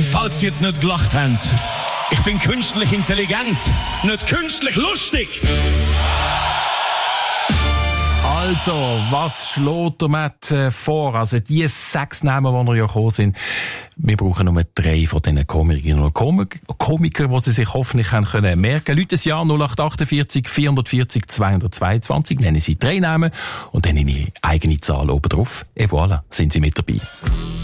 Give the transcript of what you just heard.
falls Sie jetzt nicht gelacht haben. Ich bin künstlich intelligent, nicht künstlich lustig. Also, was schlägt der Matt vor? Also, die 6 Namen, die ja gekommen sind. Wir brauchen nur 3 von diesen Komikern und Komikern, die Sie sich hoffentlich haben können merken. Leute das Jahr 0848 440 222. Nennen Sie 3 Namen und dann Ihre eigene Zahl oben drauf. Et voilà, sind Sie mit dabei.